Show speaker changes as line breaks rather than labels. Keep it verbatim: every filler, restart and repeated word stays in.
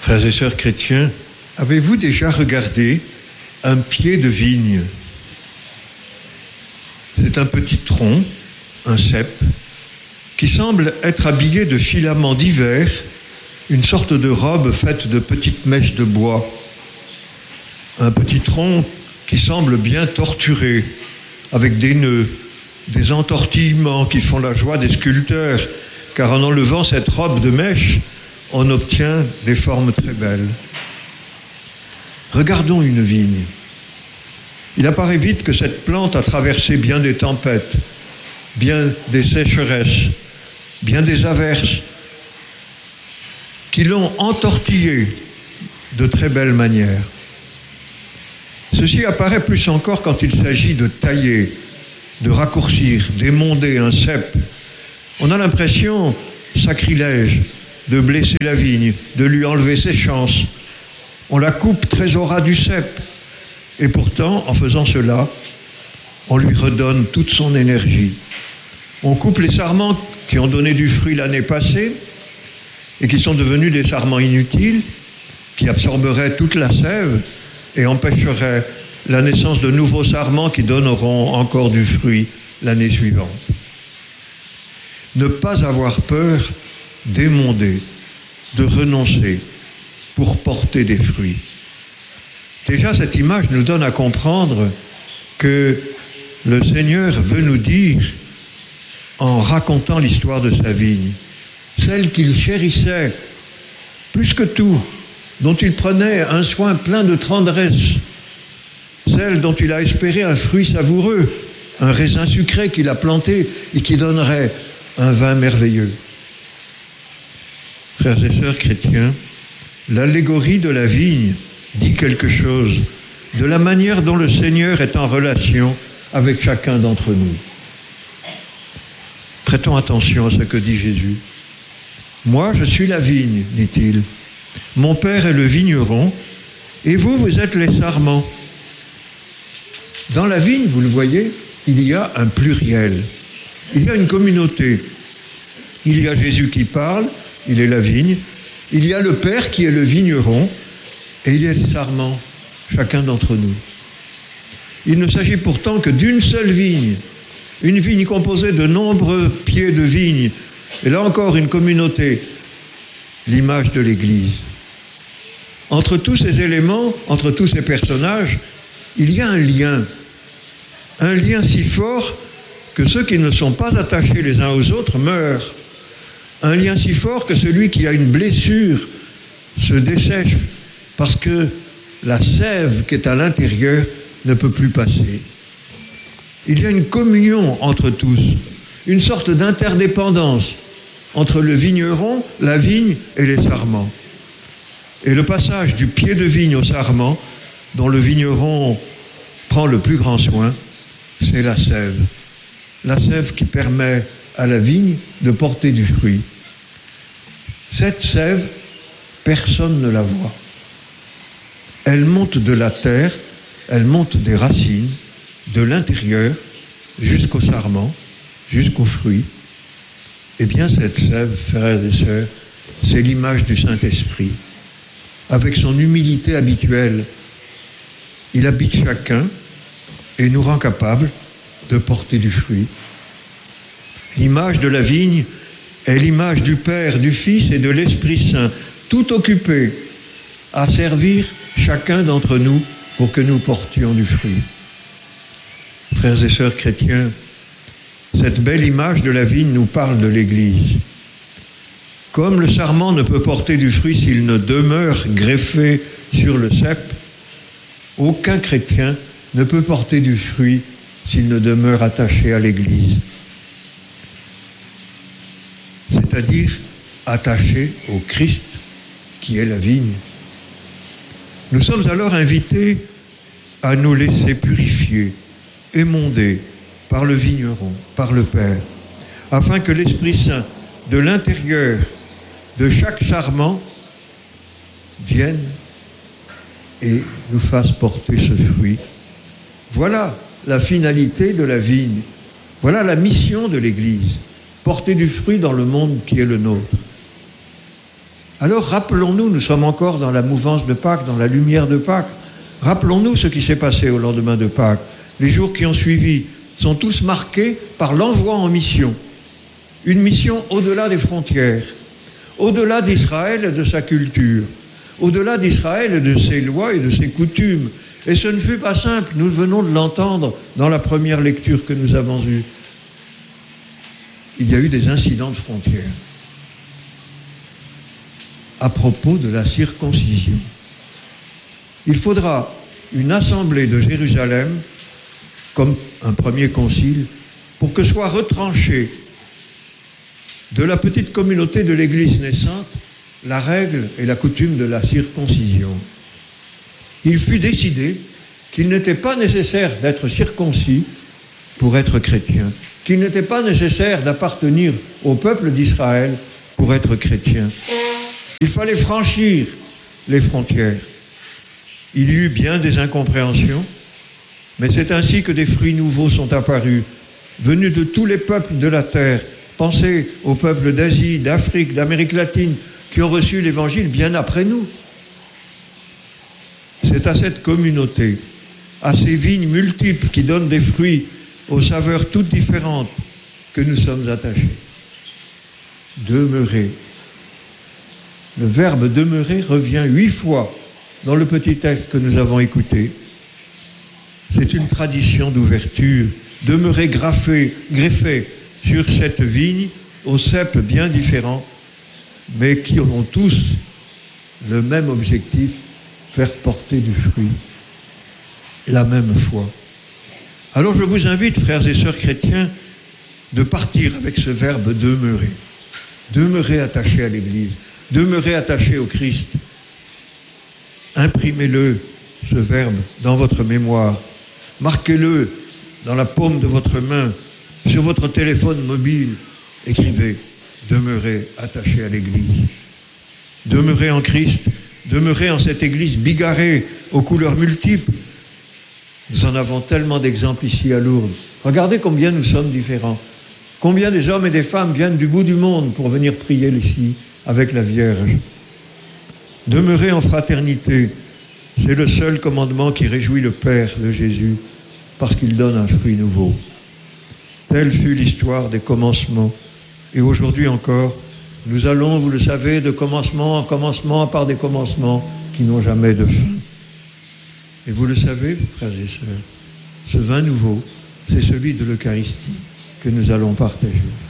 Frères et sœurs chrétiens, avez-vous déjà regardé un pied de vigne? C'est un petit tronc, un cep, qui semble être habillé de filaments divers, une sorte de robe faite de petites mèches de bois. Un petit tronc qui semble bien torturé, avec des nœuds, des entortillements qui font la joie des sculpteurs, car en enlevant cette robe de mèche, on obtient des formes très belles. Regardons une vigne. Il apparaît vite que cette plante a traversé bien des tempêtes, bien des sécheresses, bien des averses, qui l'ont entortillée de très belle manière. Ceci apparaît plus encore quand il s'agit de tailler, de raccourcir, d'émonder un cep. On a l'impression, sacrilège, de blesser la vigne, de lui enlever ses chances. On la coupe très au ras du cep. Et pourtant, en faisant cela, on lui redonne toute son énergie. On coupe les sarments qui ont donné du fruit l'année passée et qui sont devenus des sarments inutiles, qui absorberaient toute la sève et empêcheraient la naissance de nouveaux sarments qui donneront encore du fruit l'année suivante. Ne pas avoir peur d'émonder, de renoncer pour porter des fruits. Déjà, cette image nous donne à comprendre que le Seigneur veut nous dire, en racontant l'histoire de sa vigne, celle qu'il chérissait plus que tout, dont il prenait un soin plein de tendresse, celle dont il a espéré un fruit savoureux, un raisin sucré qu'il a planté et qui donnerait un vin merveilleux. Frères et sœurs chrétiens, l'allégorie de la vigne dit quelque chose de la manière dont le Seigneur est en relation avec chacun d'entre nous. Prêtons attention à ce que dit Jésus. « Moi, je suis la vigne, dit-il. Mon Père est le vigneron, et vous, vous êtes les sarments. » Dans la vigne, vous le voyez, il y a un pluriel. Il y a une communauté. Il y a Jésus qui parle, il est la vigne. Il y a le Père qui est le vigneron, et il y a les sarments, chacun d'entre nous. Il ne s'agit pourtant que d'une seule vigne, une vigne composée de nombreux pieds de vigne, et là encore une communauté, l'image de l'Église. Entre tous ces éléments, entre tous ces personnages, il y a un lien, un lien si fort que ceux qui ne sont pas attachés les uns aux autres meurent. Un lien si fort que celui qui a une blessure se dessèche parce que la sève qui est à l'intérieur ne peut plus passer. Il y a une communion entre tous, une sorte d'interdépendance entre le vigneron, la vigne et les sarments. Et le passage du pied de vigne au sarment, dont le vigneron prend le plus grand soin, c'est la sève. La sève qui permet à la vigne de porter du fruit. Cette sève, personne ne la voit. Elle monte de la terre, elle monte des racines, de l'intérieur jusqu'au sarment, jusqu'au fruit. Eh bien, cette sève, frères et sœurs, c'est l'image du Saint-Esprit. Avec son humilité habituelle, il habite chacun et nous rend capables de porter du fruit. L'image de la vigne est l'image du Père, du Fils et de l'Esprit Saint, tout occupés à servir chacun d'entre nous pour que nous portions du fruit. Frères et sœurs chrétiens, cette belle image de la vigne nous parle de l'Église. Comme le sarment ne peut porter du fruit s'il ne demeure greffé sur le cep, aucun chrétien ne peut porter du fruit s'il ne demeure attaché à l'Église. C'est-à-dire attaché au Christ qui est la vigne. Nous sommes alors invités à nous laisser purifier, émonder par le vigneron, par le Père, afin que l'Esprit Saint, de l'intérieur de chaque sarment, vienne et nous fasse porter ce fruit. Voilà la finalité de la vigne. Voilà la mission de l'Église. Porter du fruit dans le monde qui est le nôtre. Alors rappelons-nous, nous sommes encore dans la mouvance de Pâques, dans la lumière de Pâques. Rappelons-nous ce qui s'est passé au lendemain de Pâques. Les jours qui ont suivi sont tous marqués par l'envoi en mission. Une mission au-delà des frontières, au-delà d'Israël et de sa culture, au-delà d'Israël et de ses lois et de ses coutumes. Et ce ne fut pas simple, nous venons de l'entendre dans la première lecture que nous avons eue. Il y a eu des incidents de frontières à propos de la circoncision. Il faudra une assemblée de Jérusalem, comme un premier concile, pour que soit retranchée de la petite communauté de l'Église naissante la règle et la coutume de la circoncision. Il fut décidé qu'il n'était pas nécessaire d'être circoncis pour être chrétien, qu'il n'était pas nécessaire d'appartenir au peuple d'Israël pour être chrétien. Il fallait franchir les frontières. Il y eut bien des incompréhensions, mais c'est ainsi que des fruits nouveaux sont apparus, venus de tous les peuples de la terre. Pensez aux peuples d'Asie, d'Afrique, d'Amérique latine, qui ont reçu l'Évangile bien après nous. C'est à cette communauté, à ces vignes multiples qui donnent des fruits aux saveurs toutes différentes, que nous sommes attachés. Demeurer. Le verbe demeurer revient huit fois dans le petit texte que nous avons écouté. C'est une tradition d'ouverture. Demeurer graffé, greffé sur cette vigne aux cèpes bien différents, mais qui ont tous le même objectif, faire porter du fruit, la même foi. Alors je vous invite, frères et sœurs chrétiens, de partir avec ce verbe demeurer. Demeurer attaché à l'Église, demeurer attaché au Christ. Imprimez-le, ce verbe, dans votre mémoire. Marquez-le dans la paume de votre main, sur votre téléphone mobile. Écrivez, demeurez attaché à l'Église. Demeurez en Christ, demeurez en cette Église bigarrée, aux couleurs multiples. Nous en avons tellement d'exemples ici à Lourdes. Regardez combien nous sommes différents. Combien des hommes et des femmes viennent du bout du monde pour venir prier ici avec la Vierge. Demeurez en fraternité, c'est le seul commandement qui réjouit le Père de Jésus, parce qu'il donne un fruit nouveau. Telle fut l'histoire des commencements. Et aujourd'hui encore, nous allons, vous le savez, de commencement en commencement par des commencements qui n'ont jamais de fin. Et vous le savez, frères et sœurs, ce vin nouveau, c'est celui de l'Eucharistie que nous allons partager.